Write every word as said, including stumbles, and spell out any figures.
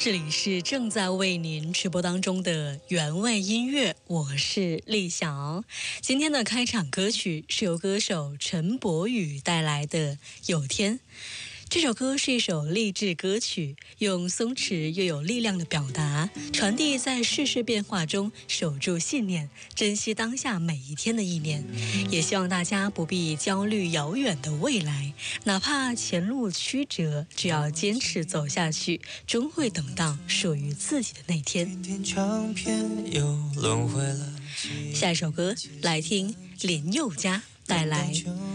这里是正在为您直播当中的原味音乐，我是丽晓。今天的开场歌曲是由歌手陈柏宇带来的《有天》。这首歌是一首励志歌曲，用松弛又有力量的表达，传递在世事变化中守住信念，珍惜当下每一天的意念。也希望大家不必焦虑遥远的未来，哪怕前路曲折，只要坚持走下去，终会等到属于自己的那天。下一首歌来听林宥嘉带来